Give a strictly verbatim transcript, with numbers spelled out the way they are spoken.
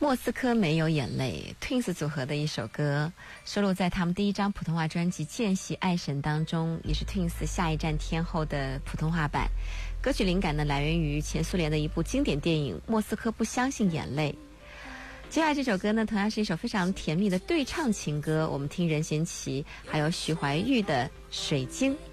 莫斯科没有眼泪 Twins 组合的一首歌，收录在他们第一张普通话专辑《见习爱神》当中，也是 Twins 下一站天后的普通话版。歌曲灵感呢来源于前苏联的一部经典电影《莫斯科不相信眼泪》。接下来这首歌呢，同样是一首非常甜蜜的对唱情歌，我们听任贤齐还有许怀玉的《水晶》。